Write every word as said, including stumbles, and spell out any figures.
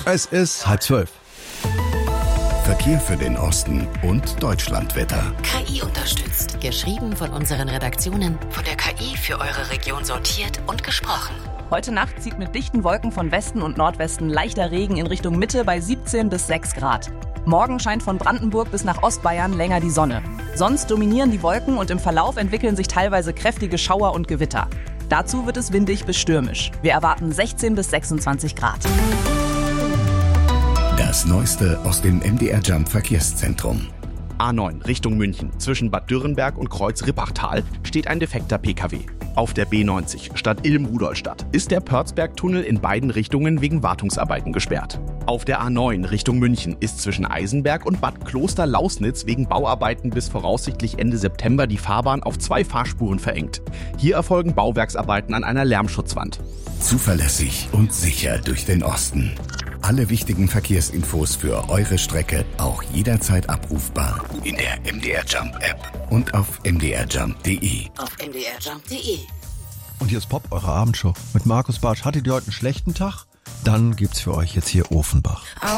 Es ist halb zwölf. Verkehr für den Osten und Deutschlandwetter. K I unterstützt. Geschrieben von unseren Redaktionen, von der K I für eure Region sortiert und gesprochen. Heute Nacht zieht mit dichten Wolken von Westen und Nordwesten leichter Regen in Richtung Mitte bei siebzehn bis sechs Grad. Morgen scheint von Brandenburg bis nach Ostbayern länger die Sonne. Sonst dominieren die Wolken und im Verlauf entwickeln sich teilweise kräftige Schauer und Gewitter. Dazu wird es windig bis stürmisch. Wir erwarten sechzehn bis sechsundzwanzig Grad. Das Neueste aus dem M D R Jump Verkehrszentrum. A neun Richtung München. Zwischen Bad Dürrenberg und Kreuz-Rippachtal steht ein defekter P K W. Auf der B neunzig Stadt Ilm-Rudolstadt ist der Pörzberg-Tunnel in beiden Richtungen wegen Wartungsarbeiten gesperrt. Auf der A neun Richtung München ist zwischen Eisenberg und Bad Kloster-Lausnitz wegen Bauarbeiten bis voraussichtlich Ende September die Fahrbahn auf zwei Fahrspuren verengt. Hier erfolgen Bauwerksarbeiten an einer Lärmschutzwand. Zuverlässig und sicher durch den Osten. Alle wichtigen Verkehrsinfos für eure Strecke auch jederzeit abrufbar in der M D R Jump App und auf m d r jump punkt d e. Auf m d r jump punkt d e. Und hier ist Pop, eure Abendshow mit Markus Bartsch. Hattet ihr heute einen schlechten Tag? Dann gibt's für euch jetzt hier Ofenbach.